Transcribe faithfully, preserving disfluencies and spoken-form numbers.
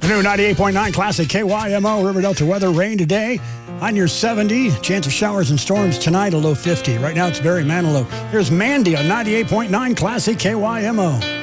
afternoon, ninety-eight point nine Classic K Y M O, River Delta weather. Rain today, on your seventy. Chance of showers and storms tonight, a low fifty. Right now it's Barry Manilow. Here's Mandy on ninety-eight point nine Classic K Y M O.